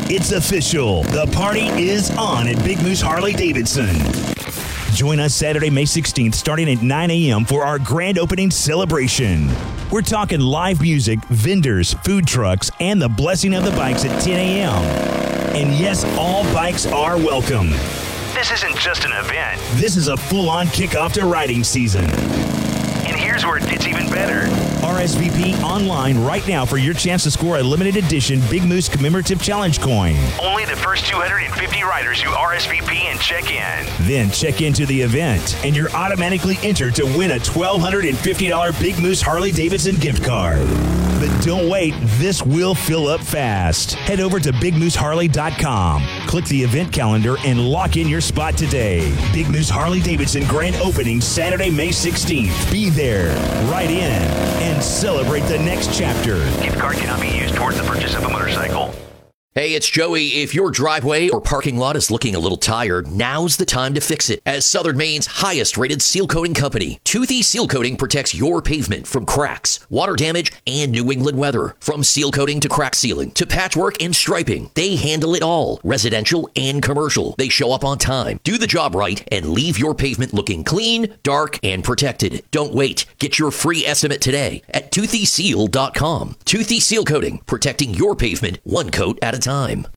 It's official. The party is on at Big Moose Harley-Davidson. Join us Saturday, May 16th, starting at 9 a.m. for our grand opening celebration. We're talking live music, vendors, food trucks, and the blessing of the bikes at 10 a.m. And yes, all bikes are welcome. This isn't just an event. This is a full-on kickoff to riding season. And here's where it gets even better. RSVP online right now for your chance to score a limited edition Big Moose Commemorative Challenge coin. Only the first 250 riders who RSVP and check in. Then check into the event, and you're automatically entered to win a $1,250 Big Moose Harley-Davidson gift card. But don't wait, this will fill up fast. Head over to BigMooseHarley.com. Click the event calendar and lock in your spot today. Big Moose Harley-Davidson grand opening Saturday, May 16th. Be there, ride in, and celebrate the next chapter. Gift card cannot be used towards the purchase of a motorcycle. Hey, it's Joey. If your driveway or parking lot is looking a little tired, now's the time to fix it. As Southern Maine's highest-rated seal coating company, Toothy Seal Coating protects your pavement from cracks, water damage, and New England weather. From seal coating to crack sealing to patchwork and striping, they handle it all, residential and commercial. They show up on time, do the job right, and leave your pavement looking clean, dark, and protected. Don't wait. Get your free estimate today at ToothySeal.com. Toothy Seal Coating, protecting your pavement one coat at a time.